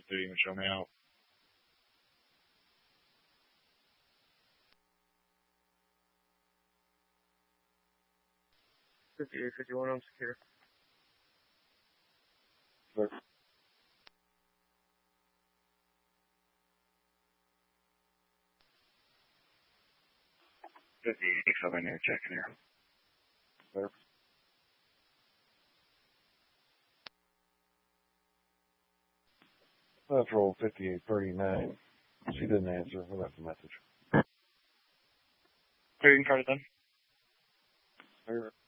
didn't even show me out. 5851 on secure. Clear. 58 near checking here. Clear. Let's roll 5839. She didn't answer. We left a message. Clear, you can try it then. Clear.